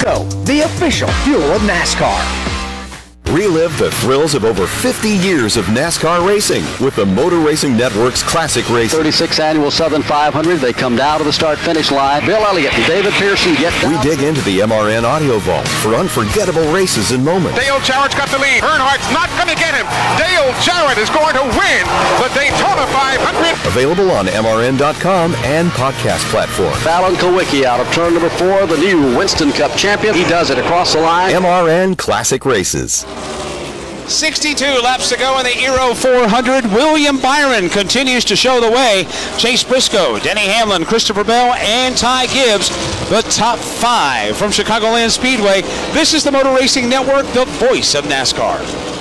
Briscoe, the official fuel of NASCAR. Relive the thrills of over 50 years of NASCAR racing with the Motor Racing Network's Classic Race. 36th Annual Southern 500. They come down to the start-finish line. Bill Elliott and David Pearson get down. We dig into the MRN Audio Vault for unforgettable races and moments. Dale Jarrett's got the lead. Earnhardt's not going to get him. Dale Jarrett is going to win the Daytona 500. Available on MRN.com and podcast platform. Fallon Kowicki out of turn number 4, the new Winston Cup champion. He does it across the line. MRN Classic Races. 62 laps to go in the Aero 400. William Byron continues to show the way. Chase Briscoe, Denny Hamlin, Christopher Bell, and Ty Gibbs, the top 5 from Chicagoland Speedway. This is the Motor Racing Network, the voice of NASCAR.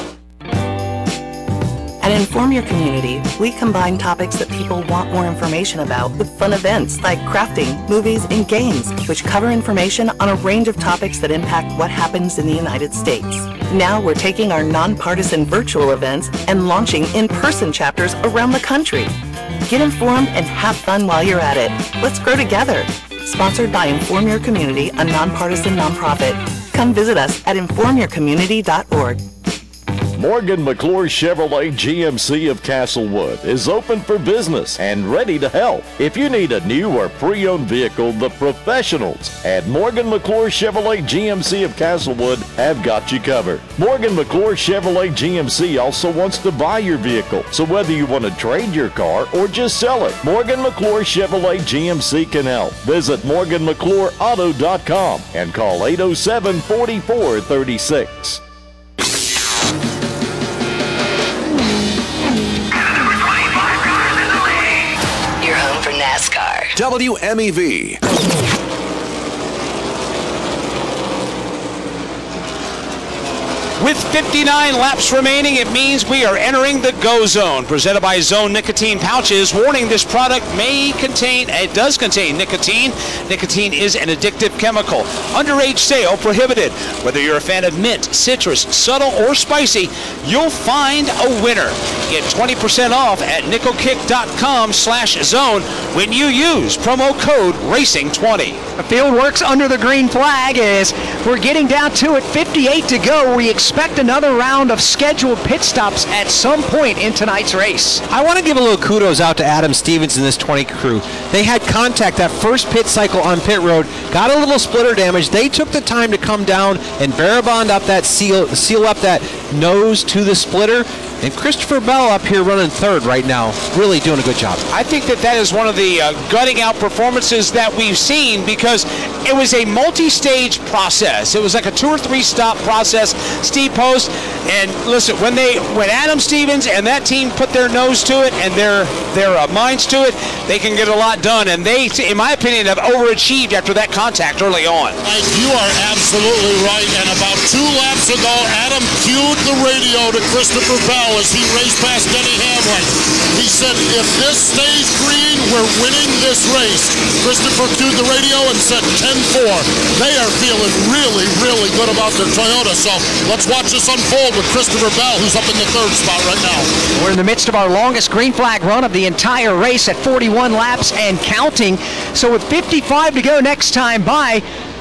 At Inform Your Community, we combine topics that people want more information about with fun events like crafting, movies, and games, which cover information on a range of topics that impact what happens in the United States. Now we're taking our nonpartisan virtual events and launching in-person chapters around the country. Get informed and have fun while you're at it. Let's grow together. Sponsored by Inform Your Community, a nonpartisan nonprofit. Come visit us at informyourcommunity.org. Morgan McClure Chevrolet GMC of Castlewood is open for business and ready to help. If you need a new or pre-owned vehicle, the professionals at Morgan McClure Chevrolet GMC of Castlewood have got you covered. Morgan McClure Chevrolet GMC also wants to buy your vehicle, so whether you want to trade your car or just sell it, Morgan McClure Chevrolet GMC can help. Visit MorganMcClureAuto.com and call 807-4436. NASCAR. WMEV. With 59 laps remaining, it means we are entering the Go Zone, presented by Zone Nicotine Pouches. Warning, this product does contain nicotine. Nicotine is an addictive chemical. Underage sale prohibited. Whether you're a fan of mint, citrus, subtle, or spicy, you'll find a winner. Get 20% off at nickelkick.com/zone when you use promo code RACING20. The field works under the green flag as we're getting down to it. 58 to go. We expect another round of scheduled pit stops at some point in tonight's race. I want to give a little kudos out to Adam Stevens and this 20 crew. They had contact that first pit cycle on pit road, got a little splitter damage. They took the time to come down and barabond up that seal up that nose to the splitter. And Christopher Bell up here running third right now, really doing a good job. I think that is one of the gutting out performances that we've seen, because it was a multi-stage process. It was like a 2 or 3 stop process. Steve Post, and listen, when Adam Stevens and that team put their nose to it and their minds to it, they can get a lot done. And they, in my opinion, have overachieved after that contact early on. You are absolutely right. And about 2 laps ago, Adam cued the radio to Christopher Bell as he raced past Denny Hamlin. He said, if this stays green, we're winning this race. Christopher cued the radio and said 10-4. They are feeling really, really good about their Toyota. So let's watch this unfold with Christopher Bell, who's up in the 3rd spot right now. We're in the midst of our longest green flag run of the entire race at 41 laps and counting. So with 55 to go next time by,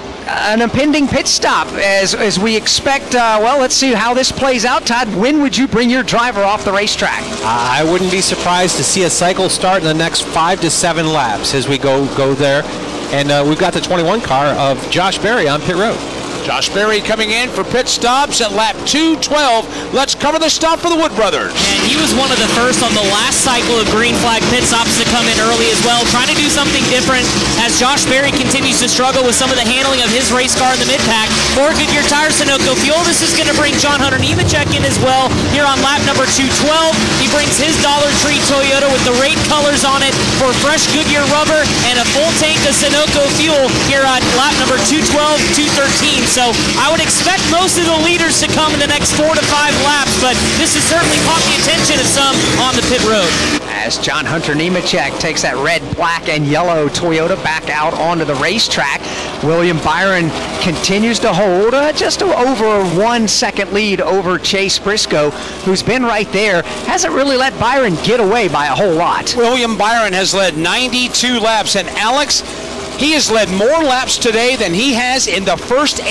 an impending pit stop as we expect. Let's see how this plays out. Todd, when would you bring your driver off the racetrack? I wouldn't be surprised to see a cycle start in the next 5 to 7 laps as we go there. And we've got the 21 car of Josh Berry on pit road. Josh Berry coming in for pit stops at lap 212. Let's cover the stop for the Wood brothers. And he was one of the first on the last cycle of green flag pit stops to come in early as well, trying to do something different as Josh Berry continues to struggle with some of the handling of his race car in the mid-pack. For Goodyear Tires, Sunoco Fuel. This is going to bring John Hunter Nemechek in as well here on lap number 212. He brings his Dollar Tree Toyota with the rain colors on it for fresh Goodyear rubber and a full tank of Sunoco Fuel here on lap number 212, 213. So I would expect most of the leaders to come in the next 4 to 5 laps, but this has certainly caught the attention of some on the pit road. As John Hunter Nemechek takes that red, black, and yellow Toyota back out onto the racetrack, William Byron continues to hold just over a 1-second lead over Chase Briscoe, who's been right there. Hasn't really let Byron get away by a whole lot. William Byron has led 92 laps, and Alex, he has led more laps today than he has in the first